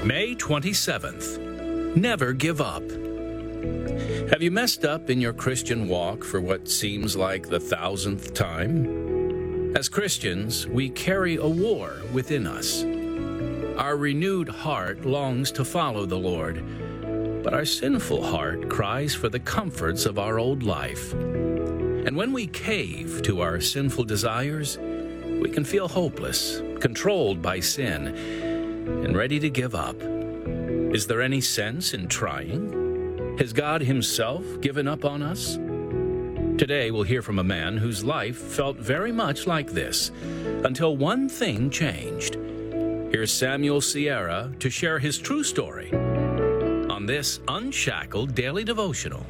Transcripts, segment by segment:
May 27th. Never give up. Have you messed up in your Christian walk for what seems like the 1,000th time? As Christians, we carry a war within us. Our renewed heart longs to follow the Lord, but our sinful heart cries for the comforts of our old life. And when we cave to our sinful desires, we can feel hopeless, controlled by sin, and ready to give up. Is there any sense in trying? Has God himself given up on us? Today we'll hear from a man whose life felt very much like this, until one thing changed. Here's Samuel Sierra to share his true story on this Unshackled Daily Devotional.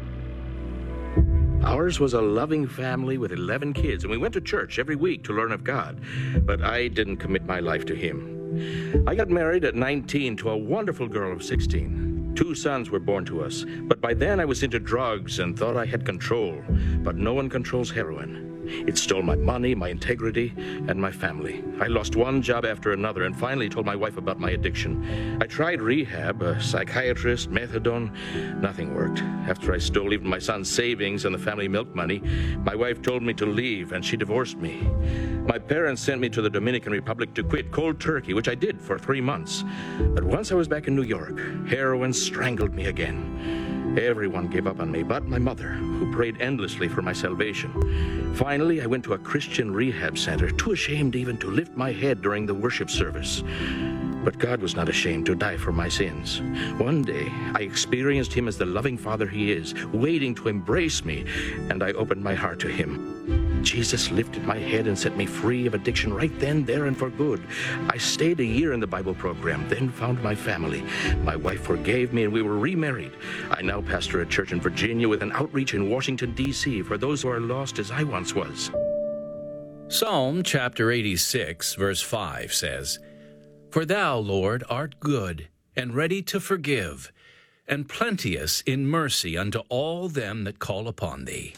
Ours was a loving family with 11 kids, and we went to church every week to learn of God. But I didn't commit my life to Him. I got married at 19 to a wonderful girl of 16. 2 sons were born to us, but by then I was into drugs and thought I had control. But no one controls heroin. It stole my money, my integrity, and my family. I lost one job after another and finally told my wife about my addiction. I tried rehab, a psychiatrist, methadone. Nothing worked. After I stole even my son's savings and the family milk money, my wife told me to leave and she divorced me. My parents sent me to the Dominican Republic to quit cold turkey, which I did for 3 months. But once I was back in New York, heroin strangled me again. Everyone gave up on me but my mother, who prayed endlessly for my salvation. Finally, I went to a Christian rehab center, too ashamed even to lift my head during the worship service. But God was not ashamed to die for my sins. One day, I experienced Him as the loving Father He is, waiting to embrace me, and I opened my heart to Him. Jesus lifted my head and set me free of addiction right then, there, and for good. I stayed a year in the Bible program, then found my family. My wife forgave me and we were remarried. I now pastor a church in Virginia with an outreach in Washington, D.C. for those who are lost as I once was. Psalm chapter 86, verse 5 says, "For thou, Lord, art good, and ready to forgive, and plenteous in mercy unto all them that call upon thee."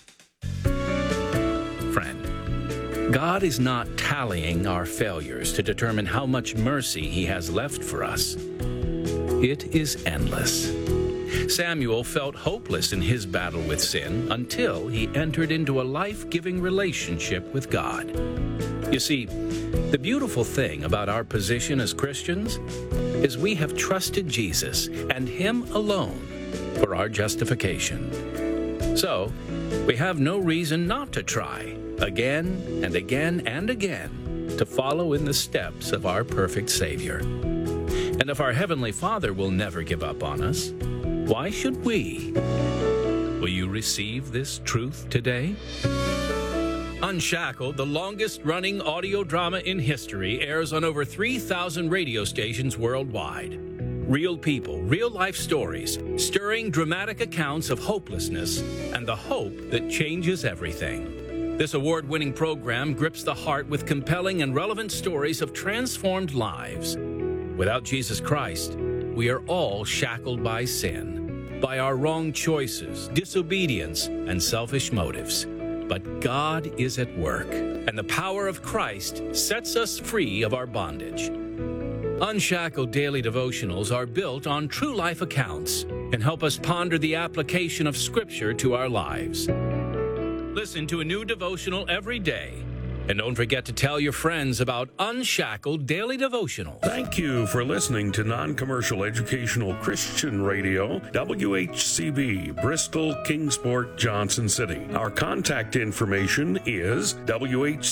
Friend, God is not tallying our failures to determine how much mercy He has left for us. It is endless. Samuel felt hopeless in his battle with sin until he entered into a life-giving relationship with God. You see, the beautiful thing about our position as Christians is we have trusted Jesus and Him alone for our justification. So, we have no reason not to try again and again and again to follow in the steps of our perfect Savior. And if our Heavenly Father will never give up on us, why should we? Will you receive this truth today? Unshackled, the longest-running audio drama in history, airs on over 3,000 radio stations worldwide. Real people, real-life stories, stirring dramatic accounts of hopelessness and the hope that changes everything. This award-winning program grips the heart with compelling and relevant stories of transformed lives. Without Jesus Christ, we are all shackled by sin, by our wrong choices, disobedience, and selfish motives. But God is at work, and the power of Christ sets us free of our bondage. Unshackled Daily Devotionals are built on true life accounts and help us ponder the application of Scripture to our lives. Listen to a new devotional every day. And don't forget to tell your friends about Unshackled Daily Devotional. Thank you for listening to Non-Commercial Educational Christian Radio, WHCB, Bristol, Kingsport, Johnson City. Our contact information is WHCB